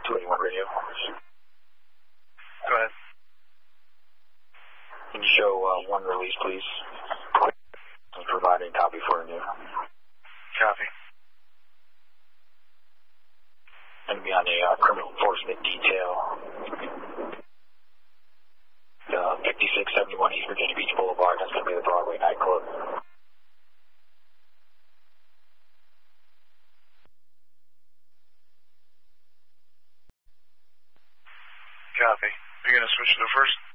281 radio. Go ahead. Can you show one release, please? And provide a copy for you. Copy. Going to be on a criminal enforcement detail. 5671 East Virginia Beach Boulevard. That's going to be the Broadway nightclub. Copy. You're going to switch to the first?